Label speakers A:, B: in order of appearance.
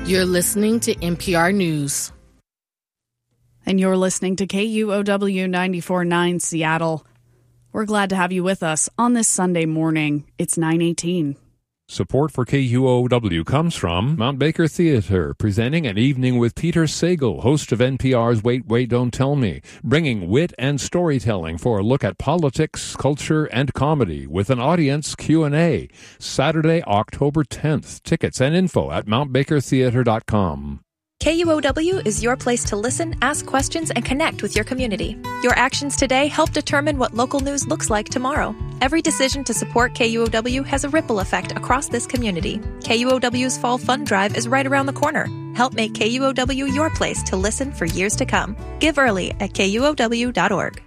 A: You're listening to NPR News.
B: And you're listening to KUOW 94.9 Seattle. We're glad to have you with us on this Sunday morning. It's 9:18.
C: Support for KUOW comes from Mount Baker Theater, presenting An Evening with Peter Sagal, host of NPR's Wait, Wait, Don't Tell Me, bringing wit and storytelling for a look at politics, culture, and comedy with an audience Q&A. Saturday, October 10th. Tickets and info at mountbakertheater.com.
D: KUOW is your place to listen, ask questions, and connect with your community. Your actions today help determine what local news looks like tomorrow. Every decision to support KUOW has a ripple effect across this community. KUOW's Fall Fund Drive is right around the corner. Help make KUOW your place to listen for years to come. Give early at KUOW.org.